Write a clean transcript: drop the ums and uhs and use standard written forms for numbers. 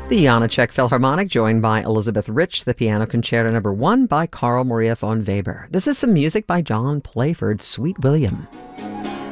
The Janáček Philharmonic, joined by Elizabeth Rich, the Piano Concerto No. 1 by Carl Maria von Weber. This is some music by John Playford, Sweet William.